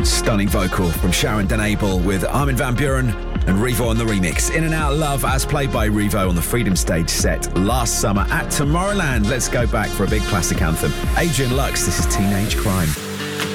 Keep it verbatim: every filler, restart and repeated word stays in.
Stunning vocal from Sharon Den Abel with Armin van Buuren and Revo on the remix. In and Out Love as played by Revo on the Freedom Stage set last summer at Tomorrowland. Let's go back for a big classic anthem. Adrian Lux, this is Teenage Crime.